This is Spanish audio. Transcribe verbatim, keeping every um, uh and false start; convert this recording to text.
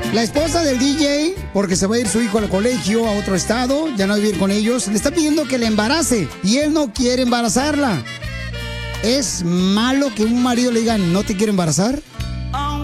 La esposa del D J, porque se va a ir su hijo al colegio, a otro estado, ya no va a vivir con ellos, le está pidiendo que le embarace y él no quiere embarazarla. ¿Es malo que un marido le diga no te quiero embarazar?